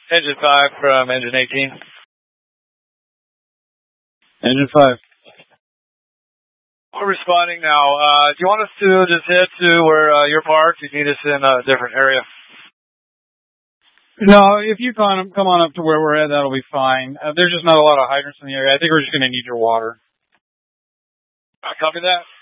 Engine 5 from Engine 18. Engine 5. We're responding now. Do you want us to just head to where you're parked? You need us in a different area? No, if you come on up to where we're at, that'll be fine. There's just not a lot of hydrants in the area. I think we're just going to need your water. I copy that.